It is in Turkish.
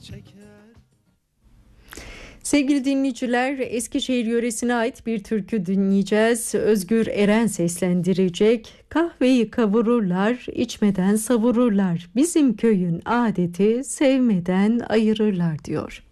Sevgili dinleyiciler, Eskişehir yöresine ait bir türkü dinleyeceğiz. Özgür Eren seslendirecek. Kahveyi kavururlar, içmeden savururlar. Bizim köyün adeti sevmeden ayırırlar diyor.